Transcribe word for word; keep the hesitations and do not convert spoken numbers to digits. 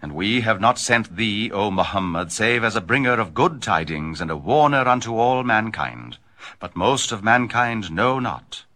And we have not sent thee, O Muhammad, save as a bringer of good tidings and a warner unto all mankind. But most of mankind know not.